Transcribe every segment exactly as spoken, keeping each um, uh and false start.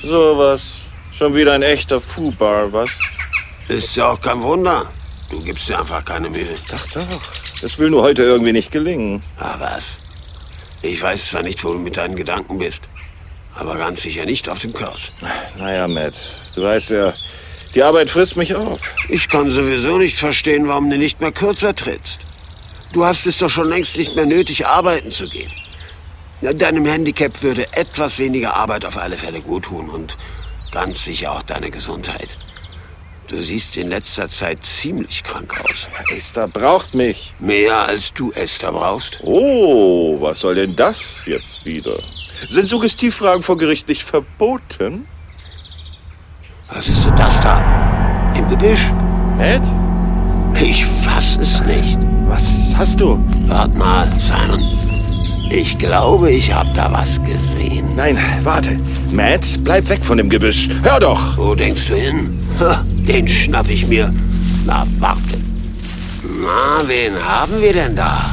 Sowas. Schon wieder ein echter Fubar, was? Ist ja auch kein Wunder. Du gibst dir einfach keine Mühe. Doch, doch. Es will nur heute irgendwie nicht gelingen. Ah, was? Ich weiß zwar nicht, wo du mit deinen Gedanken bist, aber ganz sicher nicht auf dem Kurs. Naja, Matt, du weißt ja, die Arbeit frisst mich auf. Ich kann sowieso nicht verstehen, warum du nicht mehr kürzer trittst. Du hast es doch schon längst nicht mehr nötig, arbeiten zu gehen. Deinem Handicap würde etwas weniger Arbeit auf alle Fälle gut tun und ganz sicher auch deine Gesundheit. Du siehst in letzter Zeit ziemlich krank aus. Esther braucht mich. Mehr als du Esther brauchst. Oh, was soll denn das jetzt wieder? Sind Suggestivfragen vor Gericht nicht verboten? Was ist denn das da? Im Gebüsch? Matt? Ich fass es nicht. Was hast du? Wart mal, Simon. Ich glaube, ich hab da was gesehen. Nein, warte. Matt, bleib weg von dem Gebüsch. Hör doch! Wo denkst du hin? Ha, den schnapp ich mir. Na, warte. Na, wen haben wir denn da?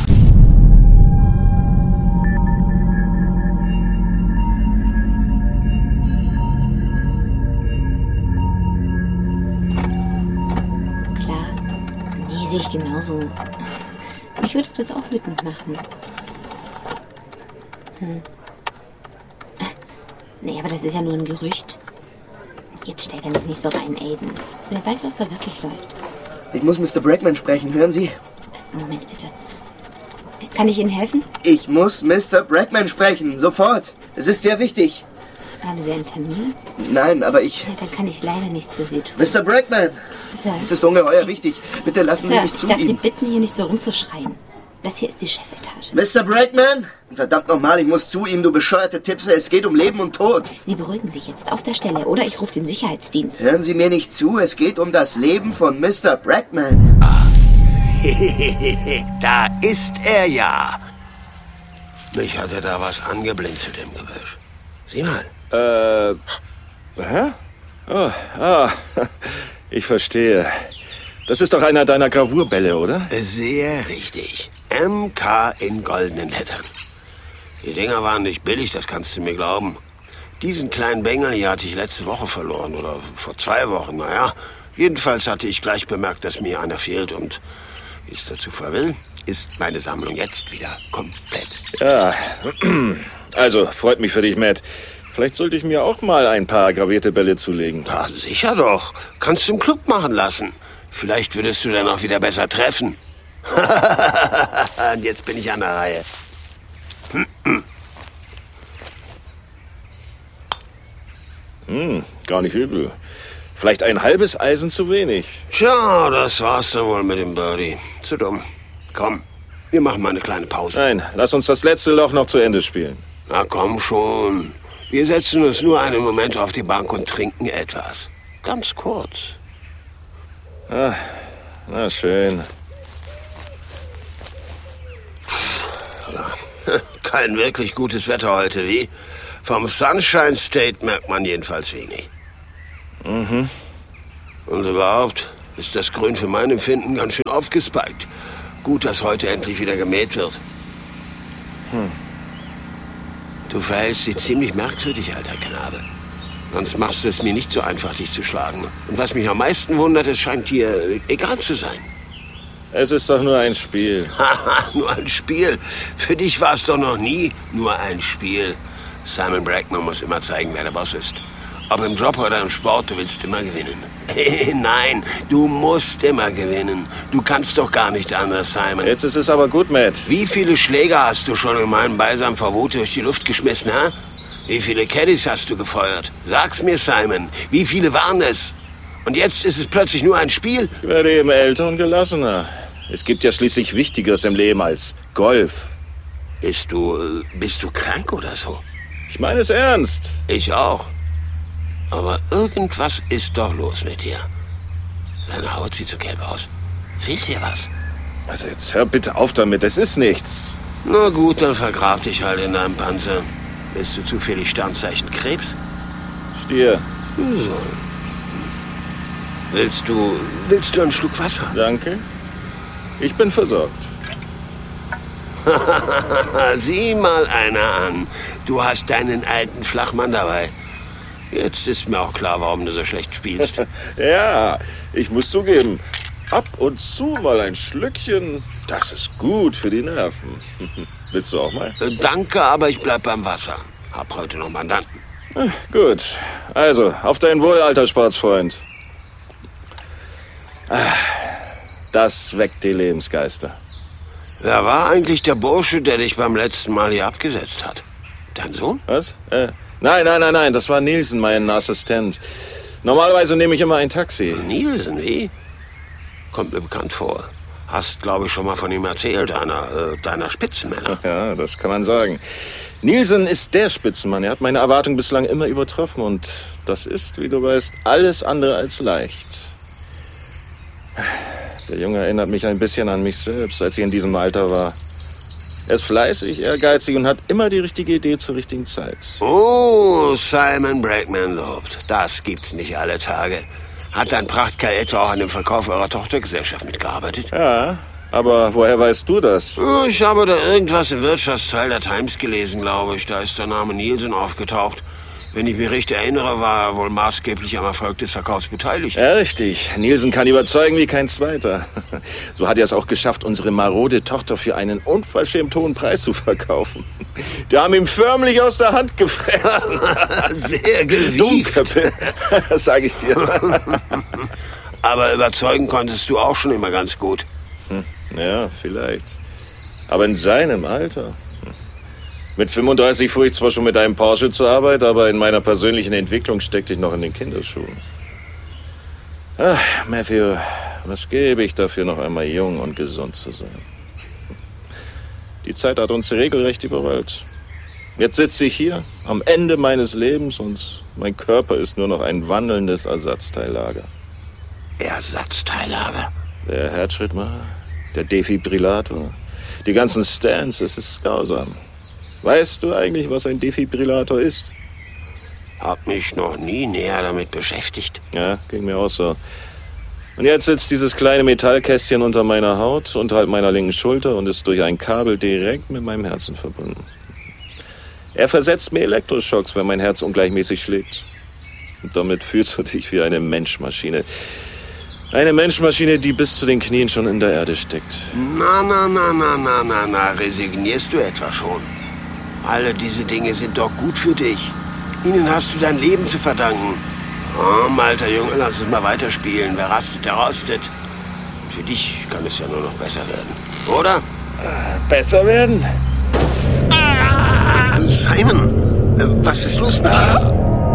Klar. Nee, sehe ich genauso. Mich würde das auch wütend machen. Hm. Nee, aber das ist ja nur ein Gerücht. Jetzt stellt er mich nicht so rein, Aiden. Wer weiß, was da wirklich läuft. Ich muss Mister Brackman sprechen, hören Sie? Moment, bitte. Kann ich Ihnen helfen? Ich muss Mister Brackman sprechen, sofort. Es ist sehr wichtig. Haben Sie einen Termin? Nein, aber ich... Ja, dann kann ich leider nichts für Sie tun. Mister Brackman! Sir. Es ist ungeheuer wichtig. Bitte lassen Sir, Sie mich zu ich darf Sie ihm. bitten, hier nicht so rumzuschreien. Das hier ist die Chefetage. Mister Brackman! Verdammt nochmal, ich muss zu ihm, du bescheuerte Tippse. Es geht um Leben und Tod. Sie beruhigen sich jetzt auf der Stelle, oder ich rufe den Sicherheitsdienst. Hören Sie mir nicht zu, es geht um das Leben von Mister Brackman. Ah. Da ist er ja. Mich hatte da was angeblinzelt im Gebüsch. Sieh mal. Äh, hä? Oh, ah, ich verstehe. Das ist doch einer deiner Gravurbälle, oder? Sehr richtig. M K in goldenen Lettern. Die Dinger waren nicht billig, das kannst du mir glauben. Diesen kleinen Bengel hier hatte ich letzte Woche verloren, oder vor zwei Wochen, naja. Jedenfalls hatte ich gleich bemerkt, dass mir einer fehlt und, wie es der Zufall will, ist meine Sammlung jetzt wieder komplett. Ja, also freut mich für dich, Matt. Vielleicht sollte ich mir auch mal ein paar gravierte Bälle zulegen. Ja, sicher doch. Kannst du im Club machen lassen. Vielleicht würdest du dann auch wieder besser treffen. Und jetzt bin ich an der Reihe. Hm, gar nicht übel. Vielleicht ein halbes Eisen zu wenig. Tja, das war's dann wohl mit dem Birdie. Zu dumm. Komm, wir machen mal eine kleine Pause. Nein, lass uns das letzte Loch noch zu Ende spielen. Na komm schon. Wir setzen uns nur einen Moment auf die Bank und trinken etwas. Ganz kurz. Ah, na schön. Ja, kein wirklich gutes Wetter heute, wie? Vom Sunshine State merkt man jedenfalls wenig. Mhm. Und überhaupt ist das Grün für mein Empfinden ganz schön aufgespiked. Gut, dass heute endlich wieder gemäht wird. Hm. Du verhältst dich ziemlich merkwürdig, alter Knabe. Sonst machst du es mir nicht so einfach, dich zu schlagen. Und was mich am meisten wundert, es scheint dir egal zu sein. Es ist doch nur ein Spiel. Haha, nur ein Spiel. Für dich war es doch noch nie nur ein Spiel. Simon Brackman muss immer zeigen, wer der Boss ist. Ob im Job oder im Sport, du willst immer gewinnen. Nein, du musst immer gewinnen. Du kannst doch gar nicht anders, Simon. Jetzt ist es aber gut, Matt. Wie viele Schläger hast du schon in meinem Beisam vor Wut durch die Luft geschmissen, hä? Wie viele Caddies hast du gefeuert? Sag's mir, Simon. Wie viele waren es? Und jetzt ist es plötzlich nur ein Spiel? Ich werde eben älter und gelassener. Es gibt ja schließlich Wichtigeres im Leben als Golf. Bist du, bist du krank oder so? Ich meine es ernst. Ich auch. Aber irgendwas ist doch los mit dir. Seine Haut sieht so gelb aus. Fehlt dir was? Also jetzt hör bitte auf damit, es ist nichts. Na gut, dann vergrab dich halt in deinem Panzer. Bist du zufällig Sternzeichen Krebs? Stier. So. Willst du, willst du einen Schluck Wasser? Danke. Ich bin versorgt. Sieh mal einer an. Du hast deinen alten Flachmann dabei. Jetzt ist mir auch klar, warum du so schlecht spielst. Ja, ich muss zugeben, ab und zu mal ein Schlückchen, das ist gut für die Nerven. Willst du auch mal? Äh, danke, aber ich bleib beim Wasser. Hab heute noch Mandanten. Ah, gut, also, auf dein Wohl, alter Sportsfreund. Ah, das weckt die Lebensgeister. Wer war eigentlich der Bursche, der dich beim letzten Mal hier abgesetzt hat? Dein Sohn? Was? Äh, nein, nein, nein, nein, das war Nielsen, mein Assistent. Normalerweise nehme ich immer ein Taxi. Nielsen, wie? Kommt mir bekannt vor. Hast, glaube ich, schon mal von ihm erzählt, einer äh, deiner Spitzenmänner. Ja, das kann man sagen. Nielsen ist der Spitzenmann. Er hat meine Erwartungen bislang immer übertroffen. Und das ist, wie du weißt, alles andere als leicht. Der Junge erinnert mich ein bisschen an mich selbst, als ich in diesem Alter war. Er ist fleißig, ehrgeizig und hat immer die richtige Idee zur richtigen Zeit. Oh, Simon Brackman lobt. Das gibt's nicht alle Tage. Hat dein Prachtkerl etwa auch an dem Verkauf eurer Tochtergesellschaft mitgearbeitet? Ja, aber woher weißt du das? Oh, ich habe da irgendwas im Wirtschaftsteil der Times gelesen, glaube ich. Da ist der Name Nielsen aufgetaucht. Wenn ich mich richtig erinnere, war er wohl maßgeblich am Erfolg des Verkaufs beteiligt. Ja, richtig. Nielsen kann überzeugen wie kein Zweiter. So hat er es auch geschafft, unsere marode Tochter für einen unverschämt hohen Preis zu verkaufen. Die haben ihm förmlich aus der Hand gefressen. Sehr gewieft. Dummköpfe, das sage ich dir. Aber überzeugen konntest du auch schon immer ganz gut. Hm, ja, vielleicht. Aber in seinem Alter... Mit fünfunddreißig fuhr ich zwar schon mit einem Porsche zur Arbeit, aber in meiner persönlichen Entwicklung steckte ich noch in den Kinderschuhen. Ach, Matthew, was gebe ich dafür, noch einmal jung und gesund zu sein? Die Zeit hat uns regelrecht überrollt. Jetzt sitze ich hier, am Ende meines Lebens, und mein Körper ist nur noch ein wandelndes Ersatzteillager. Ersatzteillager? Der Herzschrittmacher, der Defibrillator, die ganzen Stands, es ist grausam. Weißt du eigentlich, was ein Defibrillator ist? Hab mich noch nie näher damit beschäftigt. Ja, ging mir auch so. Und jetzt sitzt dieses kleine Metallkästchen unter meiner Haut, unterhalb meiner linken Schulter und ist durch ein Kabel direkt mit meinem Herzen verbunden. Er versetzt mir Elektroschocks, wenn mein Herz ungleichmäßig schlägt. Und damit fühlst du dich wie eine Menschmaschine. Eine Menschmaschine, die bis zu den Knien schon in der Erde steckt. Na, na, na, na, na, na, na, resignierst du etwa schon? Alle diese Dinge sind doch gut für dich. Ihnen hast du dein Leben zu verdanken. Oh, alter Junge, lass uns mal weiterspielen. Wer rastet, der rostet. Für dich kann es ja nur noch besser werden. Oder? Äh, besser werden? Ah, Simon, äh, was ist los mit dir?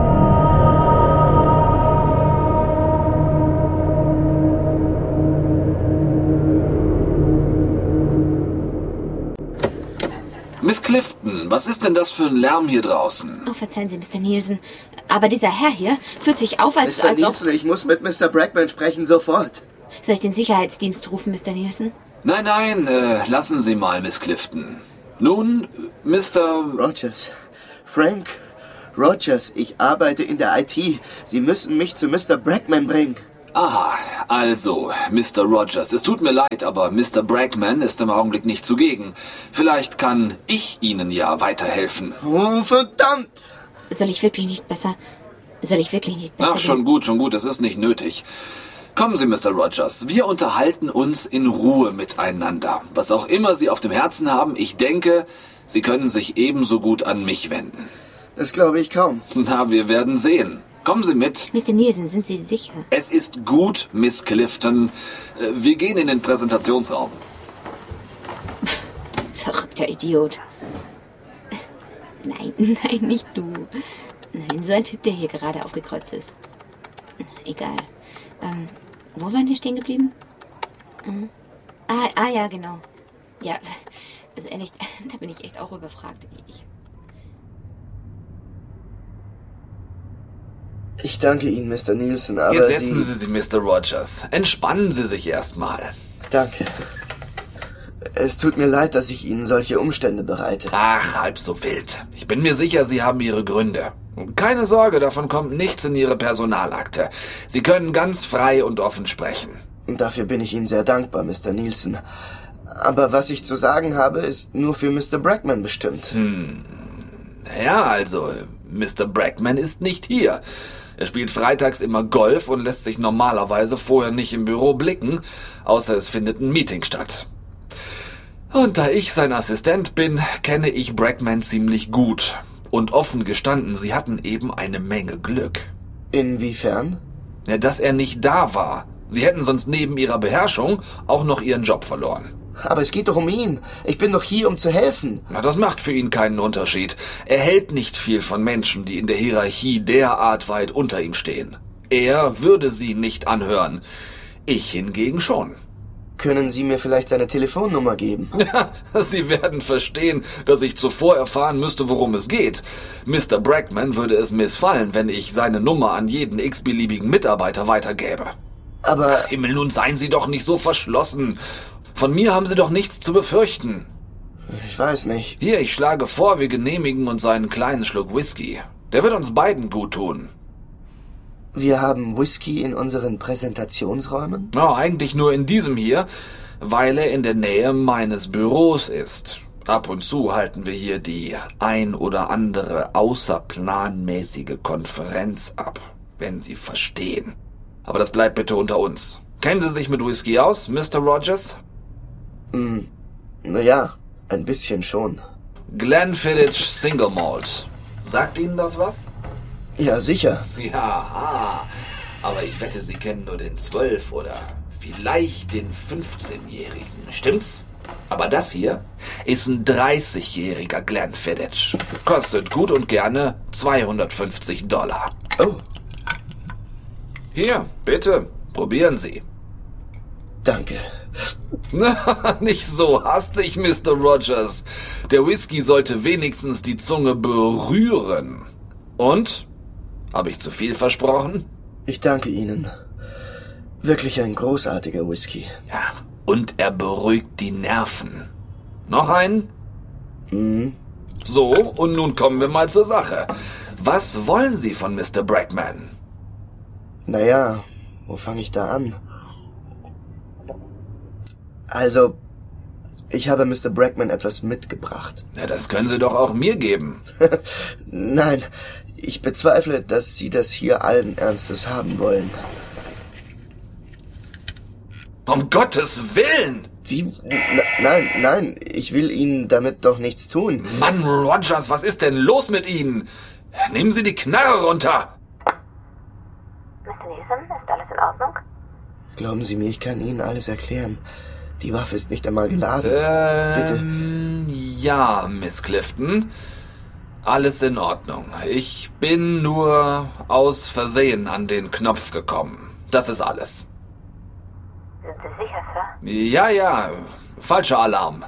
Miss Clifton, was ist denn das für ein Lärm hier draußen? Oh, verzeihen Sie, Mister Nielsen. Aber dieser Herr hier führt sich auf, als, Mister als ob... Nielsen, ich muss mit Mister Brackman sprechen, sofort. Soll ich den Sicherheitsdienst rufen, Mister Nielsen? Nein, nein, äh, lassen Sie mal, Miss Clifton. Nun, Mister Rogers. Frank Rogers, ich arbeite in der I T. Sie müssen mich zu Mister Brackman bringen. Aha, also, Mister Rogers, es tut mir leid, aber Mister Brackman ist im Augenblick nicht zugegen. Vielleicht kann ich Ihnen ja weiterhelfen. Oh, verdammt! Soll ich wirklich nicht besser... Soll ich wirklich nicht besser... Ach, schon gut, schon gut, das ist nicht nötig. Kommen Sie, Mister Rogers, wir unterhalten uns in Ruhe miteinander. Was auch immer Sie auf dem Herzen haben, ich denke, Sie können sich ebenso gut an mich wenden. Das glaube ich kaum. Na, wir werden sehen. Kommen Sie mit. Mister Nielsen, sind Sie sicher? Es ist gut, Miss Clifton. Wir gehen in den Präsentationsraum. Verrückter Idiot. Nein, nein, nicht du. Nein, so ein Typ, der hier gerade aufgekreuzt ist. Egal. Ähm, wo waren wir stehen geblieben? Mhm. Ah, ah, ja, genau. Ja, also ehrlich, da bin ich echt auch überfragt. Ich... Ich danke Ihnen, Mister Nielsen, aber Jetzt setzen Sie... Sie sich, Mister Rogers. Entspannen Sie sich erstmal. Danke. Es tut mir leid, dass ich Ihnen solche Umstände bereite. Ach, halb so wild. Ich bin mir sicher, Sie haben Ihre Gründe. Keine Sorge, davon kommt nichts in Ihre Personalakte. Sie können ganz frei und offen sprechen. Und dafür bin ich Ihnen sehr dankbar, Mister Nielsen. Aber was ich zu sagen habe, ist nur für Mister Brackman bestimmt. Hm. Ja, also, Mister Brackman ist nicht hier. Er spielt freitags immer Golf und lässt sich normalerweise vorher nicht im Büro blicken, außer es findet ein Meeting statt. Und da ich sein Assistent bin, kenne ich Brackman ziemlich gut. Und offen gestanden, sie hatten eben eine Menge Glück. Inwiefern? Ja, dass er nicht da war. Sie hätten sonst neben ihrer Beherrschung auch noch ihren Job verloren. Aber es geht doch um ihn. Ich bin doch hier, um zu helfen. Na, das macht für ihn keinen Unterschied. Er hält nicht viel von Menschen, die in der Hierarchie derart weit unter ihm stehen. Er würde sie nicht anhören. Ich hingegen schon. Können Sie mir vielleicht seine Telefonnummer geben? Ja, Sie werden verstehen, dass ich zuvor erfahren müsste, worum es geht. Mister Brackman würde es missfallen, wenn ich seine Nummer an jeden x-beliebigen Mitarbeiter weitergäbe. Aber... Himmel, nun seien Sie doch nicht so verschlossen. Von mir haben Sie doch nichts zu befürchten. Ich weiß nicht. Hier, ich schlage vor, wir genehmigen uns einen kleinen Schluck Whisky. Der wird uns beiden gut tun. Wir haben Whisky in unseren Präsentationsräumen? Na, eigentlich nur in diesem hier, weil er in der Nähe meines Büros ist. Ab und zu halten wir hier die ein oder andere außerplanmäßige Konferenz ab, wenn Sie verstehen. Aber das bleibt bitte unter uns. Kennen Sie sich mit Whisky aus, Mister Rogers? Hm, naja, ein bisschen schon. Glenfiddich Single Malt. Sagt Ihnen das was? Ja, sicher. Ja, aber ich wette, Sie kennen nur den zwölf- oder vielleicht den fünfzehnjährigen, stimmt's? Aber das hier ist ein dreißigjähriger Glenfiddich. Kostet gut und gerne zweihundertfünfzig Dollar. Oh. Hier, bitte, probieren Sie. Danke. Nicht so hastig, Mister Rogers. Der Whisky sollte wenigstens die Zunge berühren. Und? Habe ich zu viel versprochen? Ich danke Ihnen. Wirklich ein großartiger Whisky. Ja, und er beruhigt die Nerven. Noch einen? Mhm. So, und nun kommen wir mal zur Sache. Was wollen Sie von Mister Brackman? Naja, wo fange ich da an? Also, ich habe Mister Brackman etwas mitgebracht. Ja, das können Sie doch auch mir geben. Nein, ich bezweifle, dass Sie das hier allen Ernstes haben wollen. Um Gottes Willen! Wie? N- nein, nein, ich will Ihnen damit doch nichts tun. Mann, Rogers, was ist denn los mit Ihnen? Nehmen Sie die Knarre runter! Mister Nielsen, ist alles in Ordnung? Glauben Sie mir, ich kann Ihnen alles erklären. Die Waffe ist nicht einmal geladen. Ähm, ja, Miss Clifton. Alles in Ordnung. Ich bin nur aus Versehen an den Knopf gekommen. Das ist alles. Sind Sie sicher, Sir? Ja, ja. Falscher Alarm.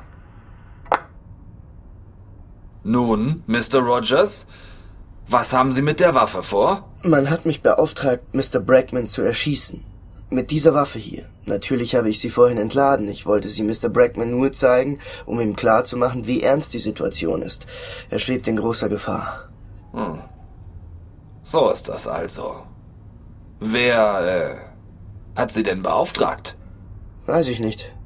Nun, Mister Rogers, was haben Sie mit der Waffe vor? Man hat mich beauftragt, Mister Brackman zu erschießen. Mit dieser Waffe hier. Natürlich habe ich sie vorhin entladen. Ich wollte sie Mister Brackman nur zeigen, um ihm klarzumachen, wie ernst die Situation ist. Er schwebt in großer Gefahr. Hm. So ist das also. Wer, äh, hat Sie denn beauftragt? Weiß ich nicht.